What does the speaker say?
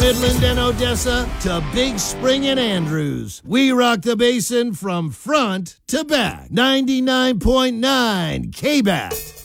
Midland and Odessa to Big Spring and Andrews. We rock the basin from front to back. 99.9 KBAT.